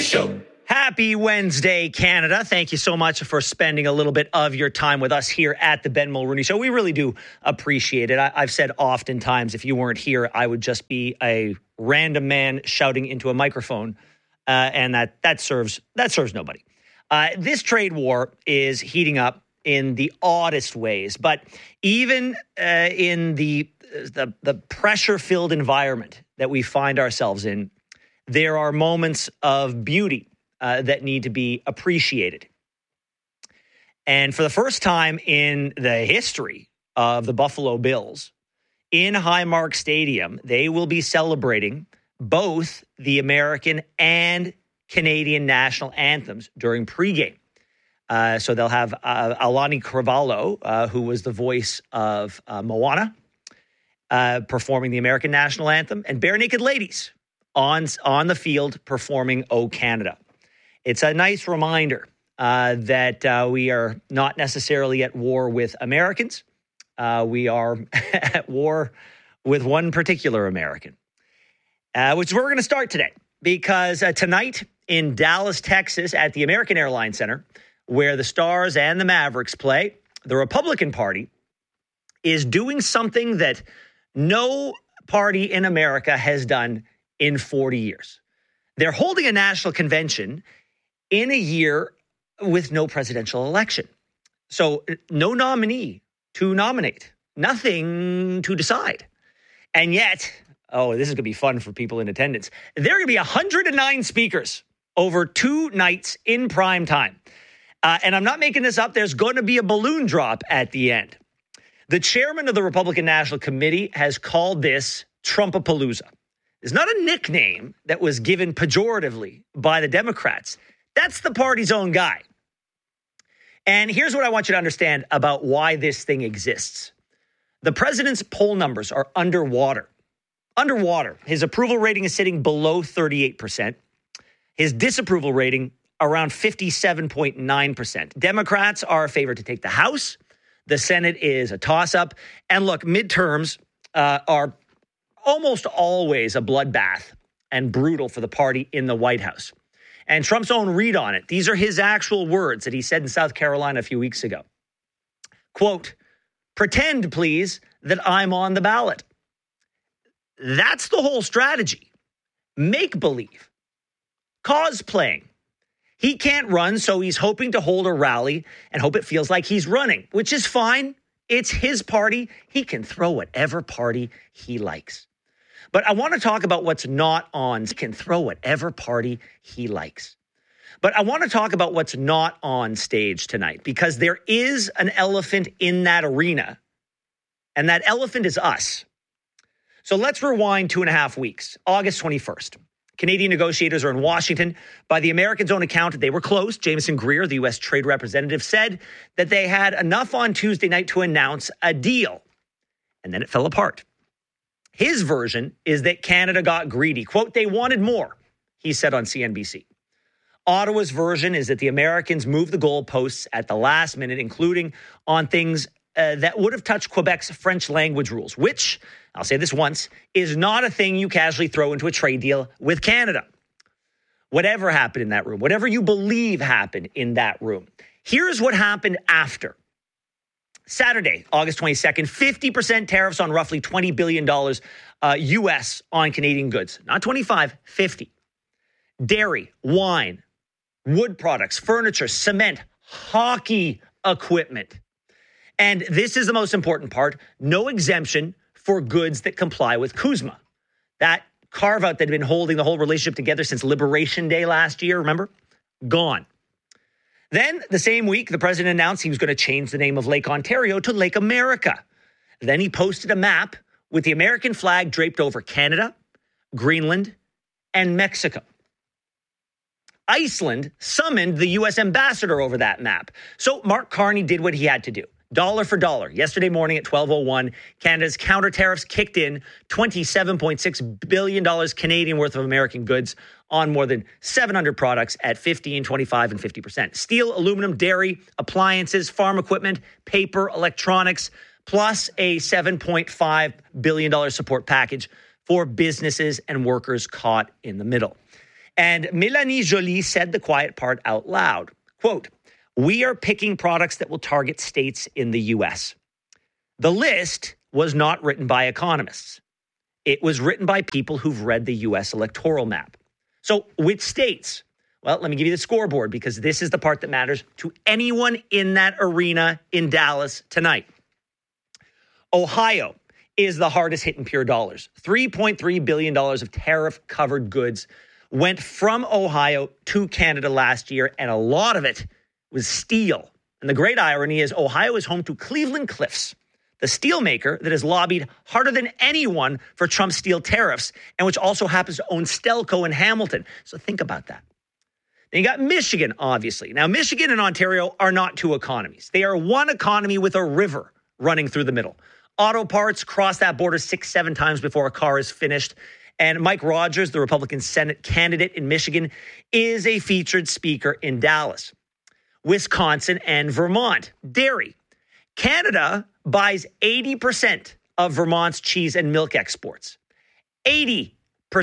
Show. Happy Wednesday, Canada. Thank you so much for spending a little bit of your time with us here at the Ben Mulroney Show. We really do appreciate it. I've said oftentimes, if you weren't here, I would just be a random man shouting into a microphone, and that serves nobody. This trade war is heating up in the oddest ways, but even in the pressure-filled environment that we find ourselves in, there are moments of beauty that need to be appreciated. And for the first time in the history of the Buffalo Bills, in Highmark Stadium, they will be celebrating both the American and Canadian national anthems during pregame. So they'll have Alani Carvalho, who was the voice of Moana, performing the American national anthem, and Bare Naked Ladies on the field performing O Canada. It's a nice reminder that we are not necessarily at war with Americans. We are at war with one particular American, which is where we're going to start today. Because tonight in Dallas, Texas, at the American Airlines Center, where the Stars and the Mavericks play, the Republican Party is doing something that no party in America has done in 40 years. They're holding a national convention in a year with no presidential election. So no nominee to nominate, nothing to decide. And yet, this is going to be fun for people in attendance. There are going to be 109 speakers over 2 nights in prime time. And I'm not making this up. There's going to be a balloon drop at the end. The chairman of the Republican National Committee has called this Trumpapalooza. It's not a nickname that was given pejoratively by the Democrats. That's the party's own guy. And here's what I want you to understand about why this thing exists. The president's poll numbers are underwater. Underwater. His approval rating is sitting below 38%. His disapproval rating around 57.9%. Democrats are favored to take the House. The Senate is a toss-up. And look, midterms are almost always a bloodbath and brutal for the party in the White House. And Trump's own read on it, these are his actual words that he said in South Carolina a few weeks ago. Quote, "Pretend, please, that I'm on the ballot." That's the whole strategy. Make believe. Cosplaying. He can't run, so he's hoping to hold a rally and hope it feels like he's running, which is fine. It's his party. He can throw whatever party he likes. But I want to talk about what's not on. He can throw whatever party he likes. But I want to talk about what's not on stage tonight, because there is an elephant in that arena, and that elephant is us. So let's rewind 2.5 weeks. August 21st. Canadian negotiators are in Washington. By the Americans' own account, they were close. Jameson Greer, the U.S. trade representative, said that they had enough on Tuesday night to announce a deal. And then it fell apart. His version is that Canada got greedy. Quote, "They wanted more," he said on CNBC. Ottawa's version is that the Americans moved the goalposts at the last minute, including on things that would have touched Quebec's French language rules, which, I'll say this once, is not a thing you casually throw into a trade deal with Canada. Whatever happened in that room, whatever you believe happened in that room, here's what happened after. Saturday, August 22nd, 50% tariffs on roughly $20 billion U.S. on Canadian goods. Not 25, 50. Dairy, wine, wood products, furniture, cement, hockey equipment. And this is the most important part. No exemption for goods that comply with CUSMA. That carve-out that had been holding the whole relationship together since Liberation Day last year, remember? Gone. Then, the same week, the president announced he was going to change the name of Lake Ontario to Lake America. Then he posted a map with the American flag draped over Canada, Greenland, and Mexico. Iceland summoned the U.S. ambassador over that map. So Mark Carney did what he had to do. Dollar for dollar. Yesterday morning at 12:01, Canada's counter tariffs kicked in $27.6 billion Canadian worth of American goods on more than 700 products at 15, 25, and 50%. Steel, aluminum, dairy, appliances, farm equipment, paper, electronics, plus a $7.5 billion support package for businesses and workers caught in the middle. And Mélanie Joly said the quiet part out loud. Quote, "We are picking products that will target states in the U.S." The list was not written by economists. It was written by people who've read the U.S. electoral map. So which states? Well, let me give you the scoreboard because this is the part that matters to anyone in that arena in Dallas tonight. Ohio is the hardest hit in pure dollars. $3.3 billion of tariff-covered goods went from Ohio to Canada last year, and a lot of it was steel. And the great irony is Ohio is home to Cleveland-Cliffs, the steel maker that has lobbied harder than anyone for Trump's steel tariffs, and which also happens to own Stelco in Hamilton. So think about that. Then you got Michigan, obviously. Now, Michigan and Ontario are not two economies. They are one economy with a river running through the middle. Auto parts cross that border 6-7 times before a car is finished. And Mike Rogers, the Republican Senate candidate in Michigan, is a featured speaker in Dallas. Wisconsin and Vermont. Dairy. Canada buys 80% of Vermont's cheese and milk exports. 80%.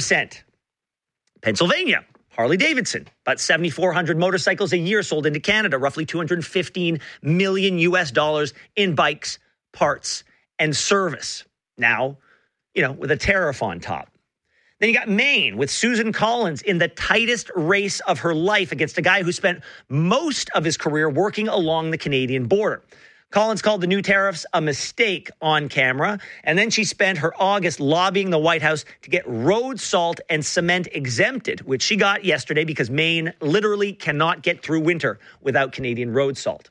Pennsylvania. Harley-Davidson, about 7,400 motorcycles a year sold into Canada, roughly $215 million US in bikes, parts, and service. Now, with a tariff on top. Then you got Maine with Susan Collins in the tightest race of her life against a guy who spent most of his career working along the Canadian border. Collins called the new tariffs a mistake on camera, and then she spent her August lobbying the White House to get road salt and cement exempted, which she got yesterday because Maine literally cannot get through winter without Canadian road salt.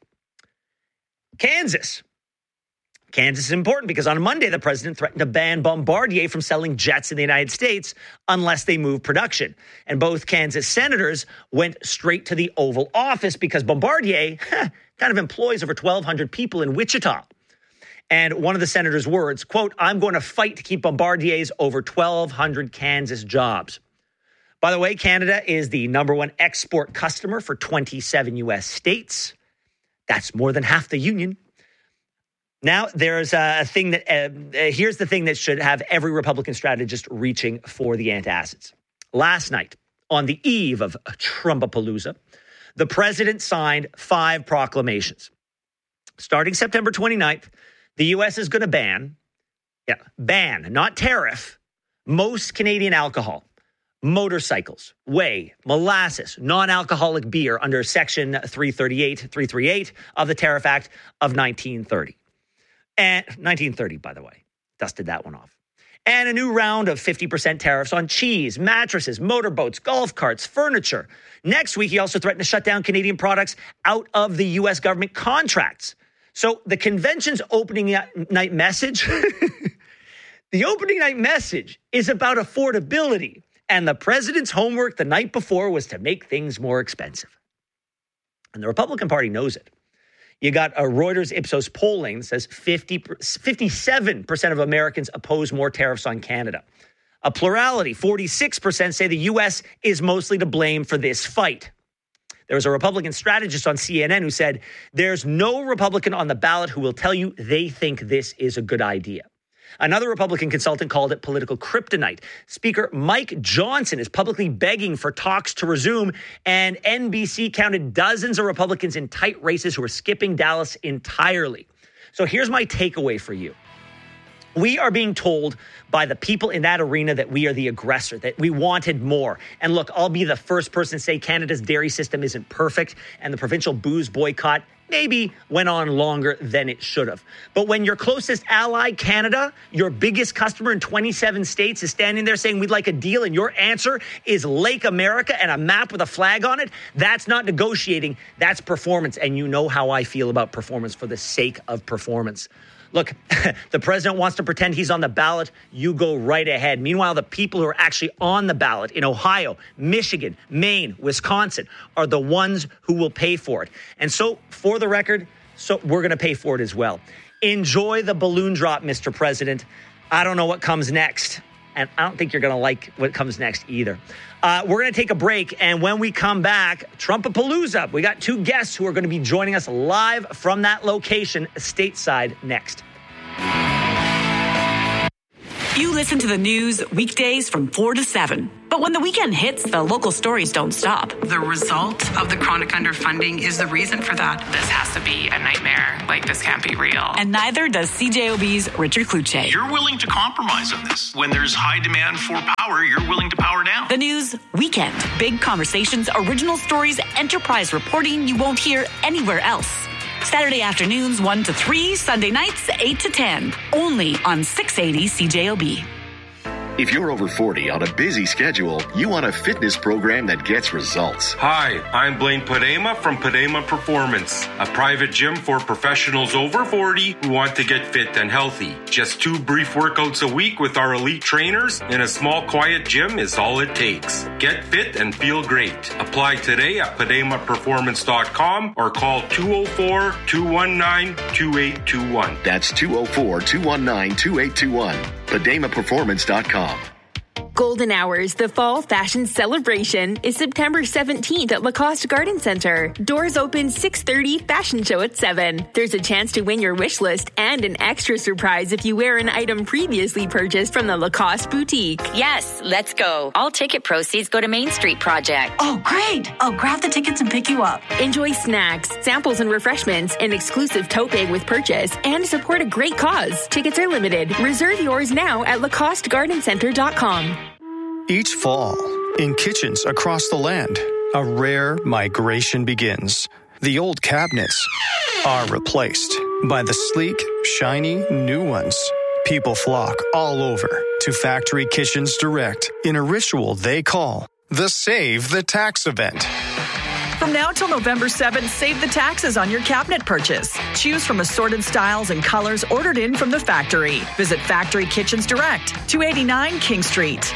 Kansas. Kansas is important because on Monday, the president threatened to ban Bombardier from selling jets in the United States unless they move production. And both Kansas senators went straight to the Oval Office because Bombardier kind of employs over 1,200 people in Wichita. And one of the senator's words, quote, "I'm going to fight to keep Bombardier's over 1,200 Kansas jobs." By the way, Canada is the number one export customer for 27 U.S. states. That's more than half the union. Now, there's a thing that, here's the thing that should have every Republican strategist reaching for the antacids. Last night, on the eve of Trumpapalooza, the president signed 5 proclamations. Starting September 29th, the U.S. is going to ban, not tariff, most Canadian alcohol, motorcycles, whey, molasses, non-alcoholic beer under Section 338 of the Tariff Act of 1930. And 1930, by the way, dusted that one off. And a new round of 50% tariffs on cheese, mattresses, motorboats, golf carts, furniture. Next week, he also threatened to shut down Canadian products out of the U.S. government contracts. So the convention's opening night message, the opening night message is about affordability. And the president's homework the night before was to make things more expensive. And the Republican Party knows it. You got a Reuters Ipsos polling that says 57% of Americans oppose more tariffs on Canada. A plurality, 46%, say the U.S. is mostly to blame for this fight. There was a Republican strategist on CNN who said, "There's no Republican on the ballot who will tell you they think this is a good idea." Another Republican consultant called it political kryptonite. Speaker Mike Johnson is publicly begging for talks to resume, and NBC counted dozens of Republicans in tight races who are skipping Dallas entirely. So here's my takeaway for you. We are being told by the people in that arena that we are the aggressor, that we wanted more. And look, I'll be the first person to say Canada's dairy system isn't perfect, and the provincial booze boycott maybe went on longer than it should have. But when your closest ally, Canada, your biggest customer in 27 states, is standing there saying we'd like a deal, and your answer is Lake America and a map with a flag on it, that's not negotiating, that's performance. And you know how I feel about performance for the sake of performance. Look, the president wants to pretend he's on the ballot. You go right ahead. Meanwhile, the people who are actually on the ballot in Ohio, Michigan, Maine, Wisconsin are the ones who will pay for it. And so, for the record, we're going to pay for it as well. Enjoy the balloon drop, Mr. President. I don't know what comes next, and I don't think you're going to like what comes next either. We're going to take a break, and when we come back, Trumpapalooza. We got 2 guests who are going to be joining us live from that location stateside next. You listen to the news weekdays from 4 to 7. But when the weekend hits, the local stories don't stop. The result of the chronic underfunding is the reason for that. This has to be a nightmare. Like, this can't be real. And neither does CJOB's Richard Kluche. You're willing to compromise on this. When there's high demand for power, you're willing to power down. The News Weekend. Big conversations, original stories, enterprise reporting you won't hear anywhere else. Saturday afternoons 1 to 3, Sunday nights 8 to 10. Only on 680 CJOB. If you're over 40 on a busy schedule, you want a fitness program that gets results. Hi, I'm Blaine Padema from Padema Performance, a private gym for professionals over 40 who want to get fit and healthy. Just 2 brief workouts a week with our elite trainers in a small, quiet gym is all it takes. Get fit and feel great. Apply today at PademaPerformance.com or call 204-219-2821. That's 204-219-2821. PademaPerformance.com. Golden Hours, the fall fashion celebration, is September 17th at Lacoste Garden Center. Doors open 6:30, fashion show at 7. There's a chance to win your wish list and an extra surprise if you wear an item previously purchased from the Lacoste boutique. Yes, let's go. All ticket proceeds go to Main Street Project. Oh, great. I'll grab the tickets and pick you up. Enjoy snacks, samples and refreshments, an exclusive tote bag with purchase, and support a great cause. Tickets are limited. Reserve yours now at LacosteGardenCenter.com. Each fall, in kitchens across the land, a rare migration begins. The old cabinets are replaced by the sleek, shiny new ones. People flock all over to Factory Kitchens Direct in a ritual they call the Save the Tax event. From now till November 7th, save the taxes on your cabinet purchase. Choose from assorted styles and colors ordered in from the factory. Visit Factory Kitchens Direct, 289 King Street.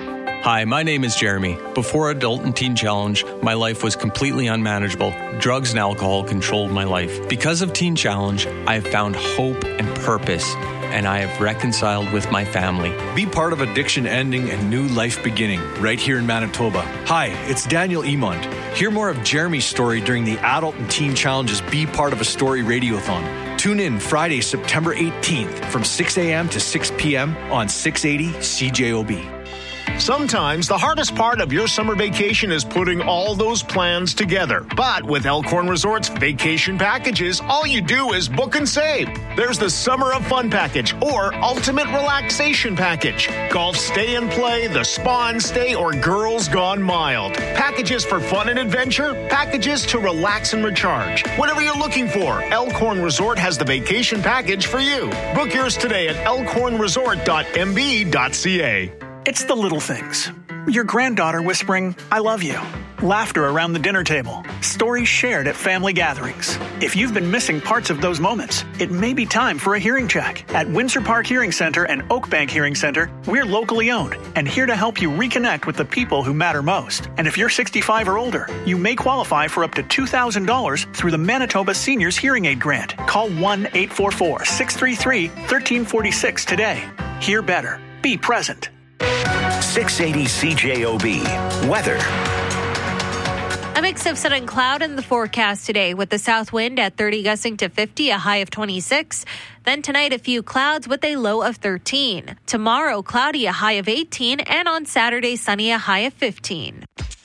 Hi, my name is Jeremy. Before Adult and Teen Challenge, my life was completely unmanageable. Drugs and alcohol controlled my life. Because of Teen Challenge, I have found hope and purpose, and I have reconciled with my family. Be part of addiction ending and new life beginning right here in Manitoba. Hi, it's Daniel Emond. Hear more of Jeremy's story during the Adult and Teen Challenge's Be Part of a Story Radiothon. Tune in Friday, September 18th from 6 a.m. to 6 p.m. on 680 CJOB. Sometimes the hardest part of your summer vacation is putting all those plans together. But with Elkhorn Resorts vacation packages, all you do is book and save. There's the Summer of Fun package or Ultimate Relaxation package. Golf stay and play, the spa and stay, or Girls Gone Mild. Packages for fun and adventure, packages to relax and recharge. Whatever you're looking for, Elkhorn Resort has the vacation package for you. Book yours today at elkhornresort.mb.ca. It's the little things. Your granddaughter whispering, "I love you." Laughter around the dinner table. Stories shared at family gatherings. If you've been missing parts of those moments, it may be time for a hearing check. At Windsor Park Hearing Center and Oakbank Hearing Center, we're locally owned and here to help you reconnect with the people who matter most. And if you're 65 or older, you may qualify for up to $2,000 through the Manitoba Seniors Hearing Aid Grant. Call 1-844-633-1346 today. Hear better. Be present. 680 CJOB. Weather. A mix of sun and cloud in the forecast today with the south wind at 30 gusting to 50, a high of 26. Then tonight, a few clouds with a low of 13. Tomorrow, cloudy, a high of 18. And on Saturday, sunny, a high of 15.